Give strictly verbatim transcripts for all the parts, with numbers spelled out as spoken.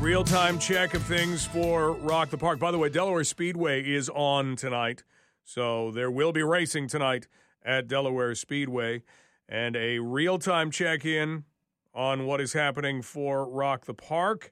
Real-time check of things for Rock the Park. By the way, Delaware Speedway is on tonight, so there will be racing tonight at Delaware Speedway. And a real-time check-in on what is happening for Rock the Park.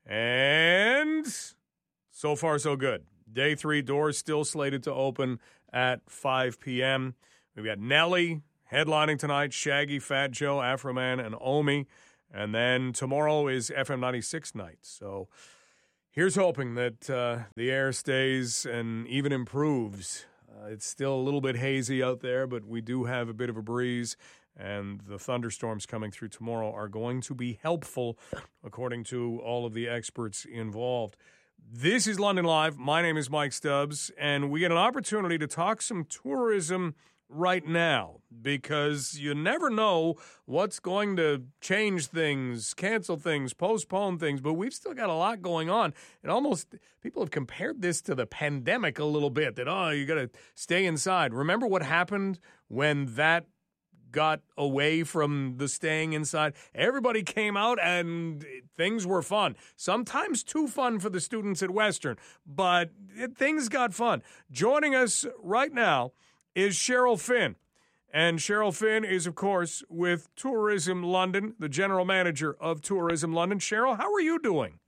And so far, so good. Day three doors still slated to open at five p.m. We've got Nelly headlining tonight, Shaggy, Fat Joe, Afroman, and Omi. And then tomorrow is F M ninety-six night. So here's hoping that uh, the air stays and even improves. Uh, it's still a little bit hazy out there, but we do have a bit of a breeze. And the thunderstorms coming through tomorrow are going to be helpful, according to all of the experts involved. This is London Live. My name is Mike Stubbs, and we get an opportunity to talk some tourism right now, because you never know what's going to change things, cancel things, postpone things, but we've still got a lot going on. And almost people have compared this to the pandemic a little bit, that, oh, you got to stay inside. Remember what happened when that got away from the staying inside? Everybody came out and things were fun. Sometimes too fun for the students at Western, but it, things got fun. Joining us right now is Cheryl Finn. And Cheryl Finn is, of course, with Tourism London, the general manager of Tourism London. Cheryl, how are you doing?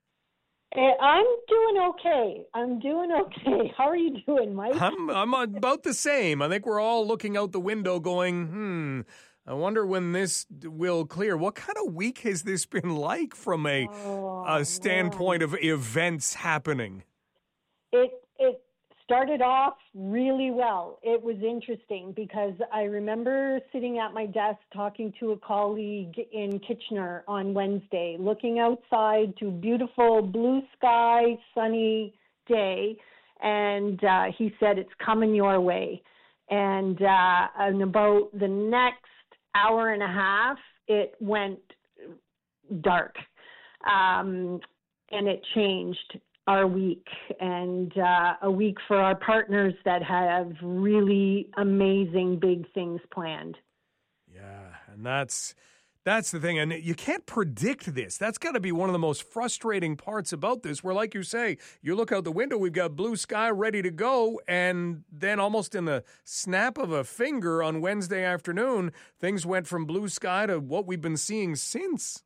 I'm doing okay. I'm doing okay. How are you doing, Mike? I'm I'm about the same. I think we're all looking out the window going, hmm, I wonder when this will clear. What kind of week has this been like from a, oh, a standpoint man. of events happening? It it started off really well. It was interesting because I remember sitting at my desk talking to a colleague in Kitchener on Wednesday, looking outside to a beautiful blue sky, sunny day, and uh, he said, it's coming your way. And uh, in about the next hour and a half, it went dark, um, and it changed our week, and uh, a week for our partners that have really amazing big things planned. Yeah, and that's that's the thing. And you can't predict this. That's got to be one of the most frustrating parts about this, where, like you say, you look out the window, we've got blue sky ready to go, and then almost in the snap of a finger on Wednesday afternoon, things went from blue sky to what we've been seeing since.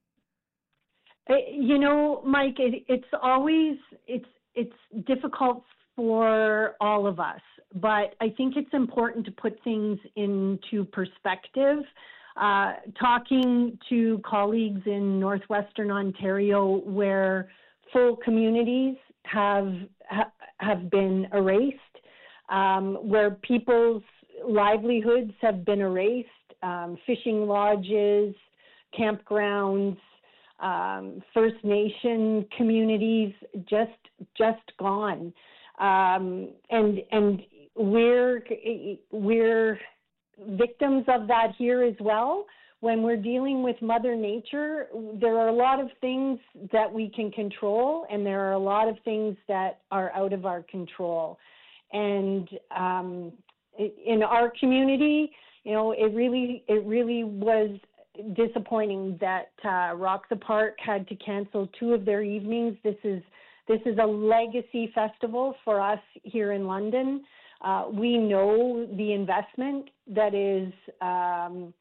You know, Mike, it, it's always, it's it's difficult for all of us, but I think it's important to put things into perspective. Uh, talking to colleagues in northwestern Ontario, where full communities have ha, have been erased, um, where people's livelihoods have been erased, um, fishing lodges, campgrounds, Um, First Nation communities just just gone, um, and and we're we're victims of that here as well. When we're dealing with Mother Nature, there are a lot of things that we can control, and there are a lot of things that are out of our control. And um, in our community, you know, it really it really was disappointing that uh, Rock the Park had to cancel two of their evenings. This is this is a legacy festival for us here in London. Uh, we know the investment that is um,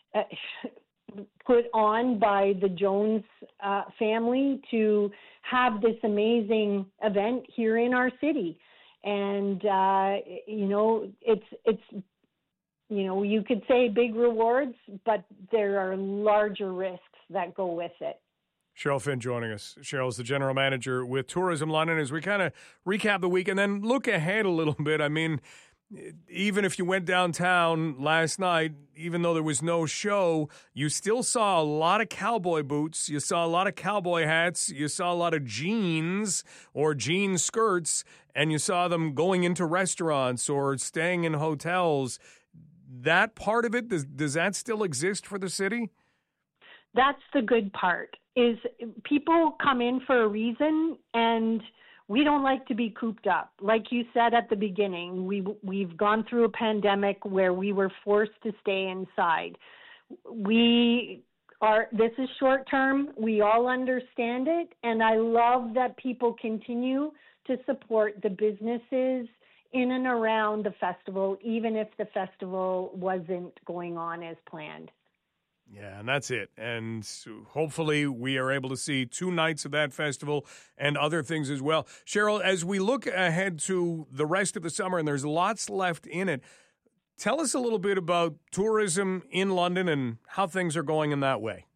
put on by the Jones uh, family to have this amazing event here in our city, and uh, you know it's it's. You know, you could say big rewards, but there are larger risks that go with it. Cheryl Finn joining us. Cheryl's the general manager with Tourism London. As we kind of recap the week and then look ahead a little bit, I mean, even if you went downtown last night, even though there was no show, you still saw a lot of cowboy boots. You saw a lot of cowboy hats. You saw a lot of jeans or jean skirts, and you saw them going into restaurants or staying in hotels. That part of it, does, does that still exist for the city? That's the good part, is people come in for a reason, and we don't like to be cooped up. Like you said at the beginning, we, we've gone through a pandemic where we were forced to stay inside. We our this is short term. We all understand it, and I love that people continue to support the businesses in and around the festival, even if the festival wasn't going on as planned. Yeah, and that's it. And hopefully we are able to see two nights of that festival and other things as well. Cheryl, as we look ahead to the rest of the summer, and there's lots left in it, tell us a little bit about tourism in London and how things are going in that way.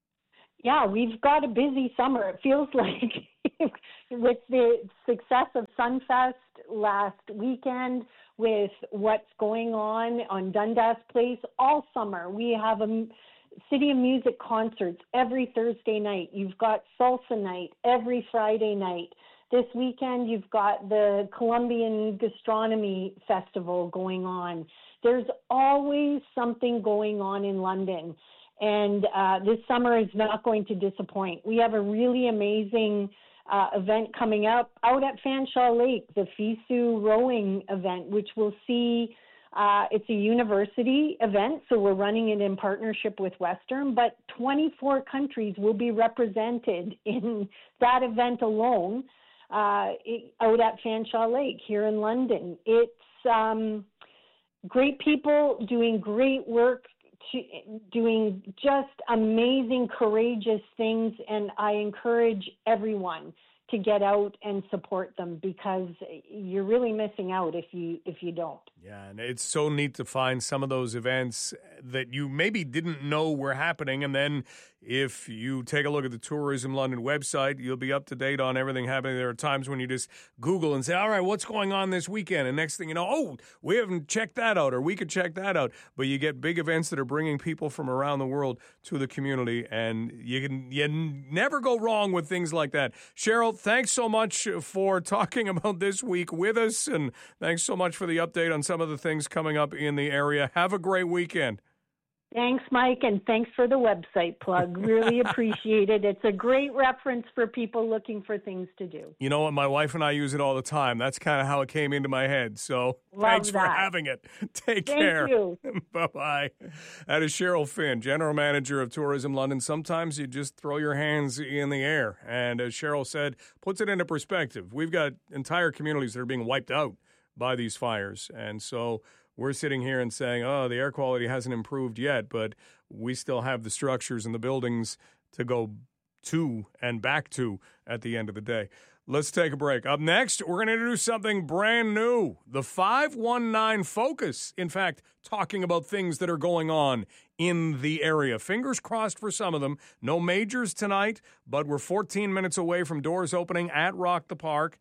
Yeah, we've got a busy summer. It feels like with the success of Sunfest last weekend, with what's going on on Dundas Place all summer. We have a City of Music concerts every Thursday night. You've got salsa night every Friday night. This weekend, you've got the Colombian Gastronomy Festival going on. There's always something going on in London, and uh, this summer is not going to disappoint. We have a really amazing uh, event coming up out at Fanshawe Lake, the FISU rowing event, which we'll see. Uh, it's a university event, so we're running it in partnership with Western, but twenty-four countries will be represented in that event alone uh, out at Fanshawe Lake here in London. It's um, great people doing great work, to, doing just amazing, courageous things, and I encourage everyone to get out and support them, because you're really missing out if you if you don't. Yeah, and it's so neat to find some of those events that you maybe didn't know were happening, and then if you take a look at the Tourism London website, you'll be up to date on everything happening. There are times when you just Google and say, all right, what's going on this weekend? And next thing you know, oh, we haven't checked that out, or we could check that out. But you get big events that are bringing people from around the world to the community, and you can you never go wrong with things like that. Cheryl, thanks so much for talking about this week with us, and thanks so much for the update on some of the things coming up in the area. Have a great weekend. Thanks, Mike, and thanks for the website plug. Really appreciate it. It's a great reference for people looking for things to do. You know what? My wife and I use it all the time. That's kind of how it came into my head. So Love thanks that. for having it. Take Thank care. you. Bye-bye. That is Cheryl Finn, General Manager of Tourism London. Sometimes you just throw your hands in the air. And as Cheryl said, puts it into perspective. We've got entire communities that are being wiped out by these fires. And so we're sitting here and saying, oh, the air quality hasn't improved yet, but we still have the structures and the buildings to go to and back to at the end of the day. Let's take a break. Up next, we're going to introduce something brand new, the five one nine Focus. In fact, talking about things that are going on in the area. Fingers crossed for some of them. No majors tonight, but we're fourteen minutes away from doors opening at Rock the Park.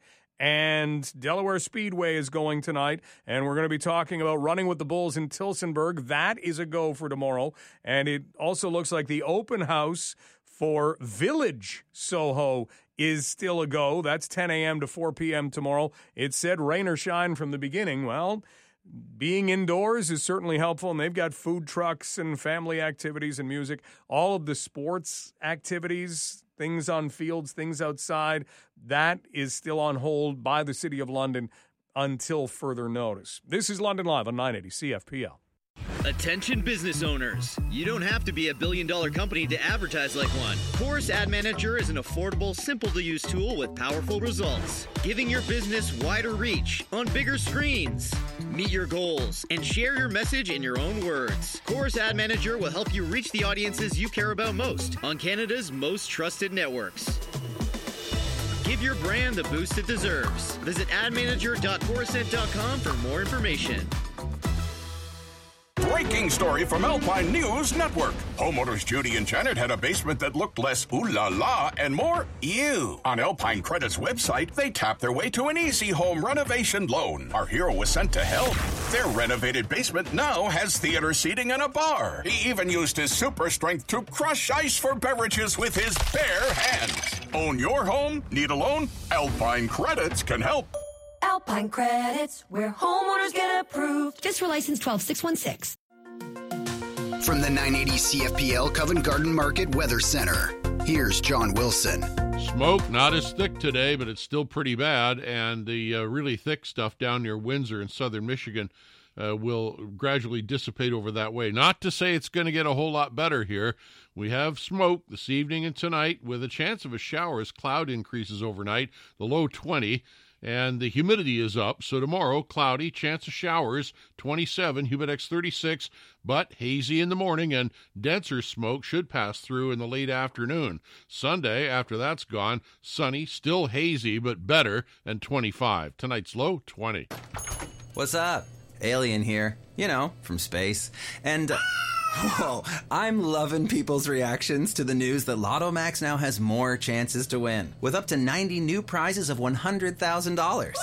And Delaware Speedway is going tonight, and we're going to be talking about running with the Bulls in Tillsonburg. That is a go for tomorrow. And it also looks like the open house for Village Soho is still a go. That's ten a.m. to four p.m. tomorrow. It said rain or shine from the beginning. Well, being indoors is certainly helpful, and they've got food trucks and family activities and music. All of the sports activities, things on fields, things outside, that is still on hold by the City of London until further notice. This is London Live on nine eighty C F P L. Attention business owners. You don't have to be a billion dollar company to advertise like one. Chorus Ad Manager is an affordable, simple to use tool with powerful results, giving your business wider reach on bigger screens. Meet your goals and share your message in your own words. Chorus Ad Manager will help you reach the audiences you care about most on Canada's most trusted networks. Give your brand the boost it deserves. Visit ad manager dot corusent dot com for more information. Breaking story from Alpine News Network. Homeowners Judy and Janet had a basement that looked less ooh la la and more ew. On Alpine Credit's website, they tapped their way to an easy home renovation loan. Our hero was sent to help. Their renovated basement now has theater seating and a bar. He even used his super strength to crush ice for beverages with his bare hands. Own your home? Need a loan? Alpine Credits can help. Alpine Credits, where homeowners get approved. Just for license twelve six one six. From the nine eighty C F P L Covent Garden Market Weather Center, here's John Wilson. Smoke, not as thick today, but it's still pretty bad. And the uh, really thick stuff down near Windsor in southern Michigan uh, will gradually dissipate over that way. Not to say it's going to get a whole lot better here. We have smoke this evening and tonight with a chance of a shower as cloud increases overnight, the low twenty. And the humidity is up, so tomorrow, cloudy, chance of showers, twenty-seven, Humidex thirty-six, but hazy in the morning and denser smoke should pass through in the late afternoon. Sunday, after that's gone, sunny, still hazy, but better, and twenty-five. Tonight's low, twenty. What's up? Alien here, you know, from space. And... Uh, whoa, I'm loving people's reactions to the news that Lotto Max now has more chances to win, with up to ninety new prizes of one hundred thousand dollars.